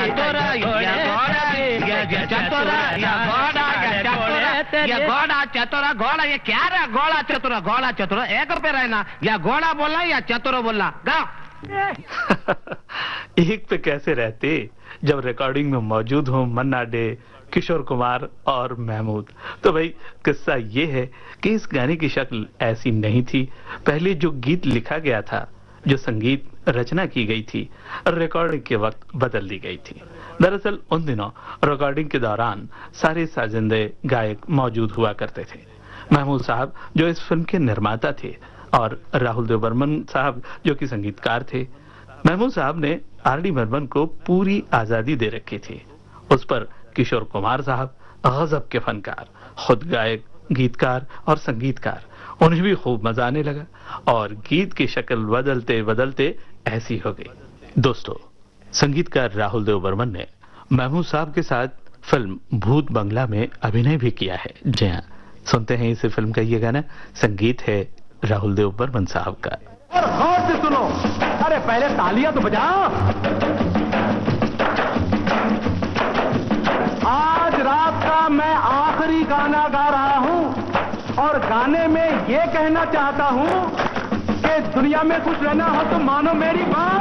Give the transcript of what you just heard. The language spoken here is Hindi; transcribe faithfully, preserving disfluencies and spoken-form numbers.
चतुर या घोड़ा या चतुर या घोड़ा या चतुर या घोड़ा चतुर घोड़ा ये क्या रहा घोड़ा चतुर घोड़ा चतुर एक पे रहना या घोड़ा बोलना या चतुर बोलना गाओ। एक पे कैसे रहते जब रिकॉर्डिंग में मौजूद हो मन्ना डे, किशोर कुमार और महमूद। तो भाई किस्सा ये है कि इस गाने की शक्ल ऐसी नहीं थी। पहले जो गीत लिखा गया था, जो संगीत रचना की गई थी, रिकॉर्डिंग के वक्त बदल दी गई थी। दरअसल उन दिनों रिकॉर्डिंग के दौरान सारे साजिंदे गायक मौजूद हुआ करते थे। महमूद साहब जो इस फिल्म के निर्माता थे और राहुल देव बर्मन साहब जो कि संगीतकार थे। महमूद साहब ने आर डी बर्मन को पूरी आजादी दे रखी थी। उस पर किशोर कुमार साहब गजब के फनकार, खुद गायक, गीतकार और संगीतकार, उन्हें भी खूब मजा आने लगा और गीत की शक्ल बदलते बदलते ऐसी हो गई। दोस्तों, संगीतकार राहुल देव बर्मन ने महमूद साहब के साथ फिल्म भूत बंगला में अभिनय भी किया है। जी हाँ, सुनते हैं इस फिल्म का ये गाना। संगीत है राहुल देव बर्मन साहब का। और गौर से सुनो, अरे पहले तालियां तो बजाओ। आज रात का मैं आखिरी गाना गा रहा हूं और गाने में ये कहना चाहता हूं कि दुनिया में कुछ रहना हो तो मानो मेरी बात।